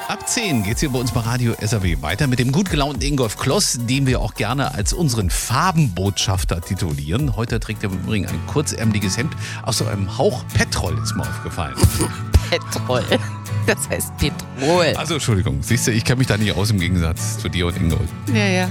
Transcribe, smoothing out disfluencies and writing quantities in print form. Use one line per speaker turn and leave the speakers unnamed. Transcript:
Ab 10 geht's hier bei uns bei Radio SAW weiter mit dem gut gelaunten Ingolf Kloss, den wir auch gerne als unseren Farbenbotschafter titulieren. Heute trägt er im Übrigen ein kurzärmeliges Hemd aus so einem Hauch Petrol, ist mir aufgefallen.
Petrol. Das heißt Petrol.
Also Entschuldigung, siehst du, ich kenne mich da nicht aus im Gegensatz zu dir und Ingolf.
Ja.